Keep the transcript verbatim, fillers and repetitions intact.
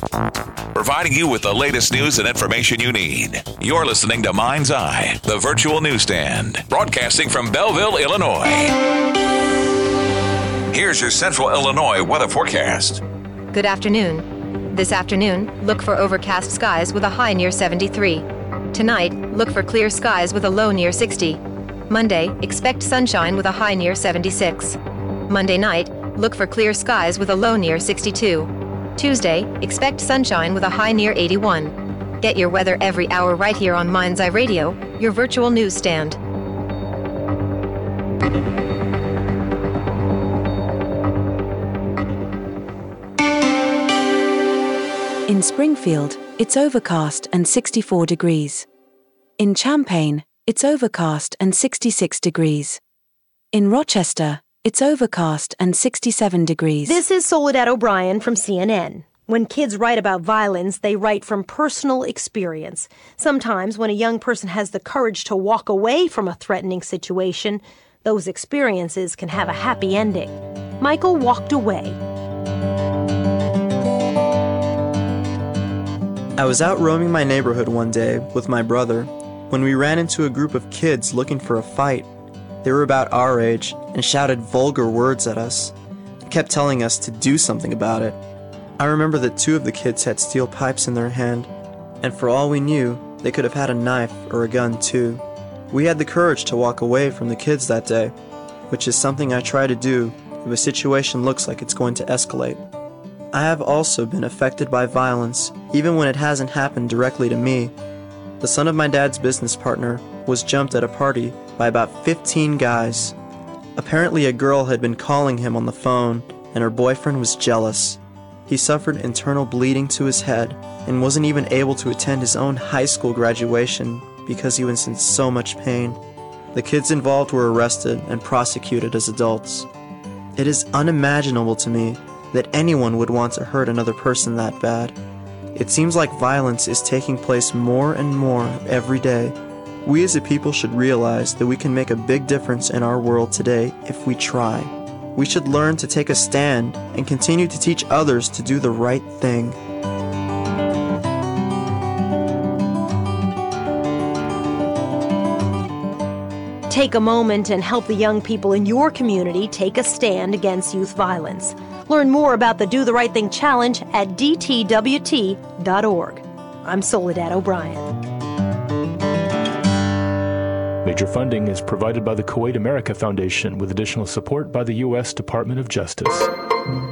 providing you with the latest news and information you need. You're listening to Mind's Eye, the virtual newsstand, broadcasting from Belleville, Illinois. Here's your Central Illinois weather forecast. Good afternoon. This afternoon, look for overcast skies with a high near seventy-three. Tonight, look for clear skies with a low near sixty. Monday, expect sunshine with a high near seventy-six. Monday night, look for clear skies with a low near sixty-two. Tuesday, expect sunshine with a high near eighty-one. Get your weather every hour right here on Mind's Eye Radio, your virtual newsstand. In Springfield, it's overcast and sixty-four degrees. In Champaign, it's overcast and sixty-six degrees. In Rochester, it's overcast and sixty-seven degrees. This is Soledad O'Brien from C N N. When kids write about violence, they write from personal experience. Sometimes when a young person has the courage to walk away from a threatening situation, those experiences can have a happy ending. Michael walked away. I was out roaming my neighborhood one day with my brother when we ran into a group of kids looking for a fight. They were about our age and shouted vulgar words at us and kept telling us to do something about it. I remember that two of the kids had steel pipes in their hand, and for all we knew, they could have had a knife or a gun too. We had the courage to walk away from the kids that day, which is something I try to do if a situation looks like it's going to escalate. I have also been affected by violence, even when it hasn't happened directly to me. The son of my dad's business partner was jumped at a party by about fifteen guys. Apparently a girl had been calling him on the phone, and her boyfriend was jealous. He suffered internal bleeding to his head and wasn't even able to attend his own high school graduation because he was in so much pain. The kids involved were arrested and prosecuted as adults. It is unimaginable to me that anyone would want to hurt another person that bad. It seems like violence is taking place more and more every day. We as a people should realize that we can make a big difference in our world today if we try. We should learn to take a stand and continue to teach others to do the right thing. Take a moment and help the young people in your community take a stand against youth violence. Learn more about the Do the Right Thing Challenge at d t w t dot org. I'm Soledad O'Brien. Major funding is provided by the Kuwait America Foundation with additional support by the U S Department of Justice.